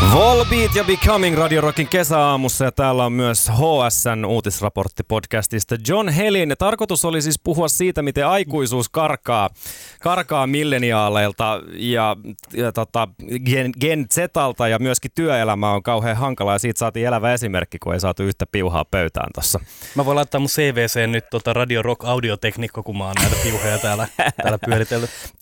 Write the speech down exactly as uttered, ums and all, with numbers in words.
Volbeat ja Becoming Radio Rockin kesäaamussa ja täällä on myös H S:n uutisraportti podcastista John Helin. Tarkoitus oli siis puhua siitä, miten aikuisuus karkaa, karkaa milleniaaleilta ja, ja tota, Gen, Gen Z:ltä ja myöskin työelämä on kauhean hankala ja siitä saatiin elävä esimerkki, kun ei saatu yhtä piuhaa pöytään tossa. Mä voin laittaa mun C V C:n nyt tota Radio Rock audioteknikko, kun mä oon näitä piuheja täällä, täällä pyöritellyt.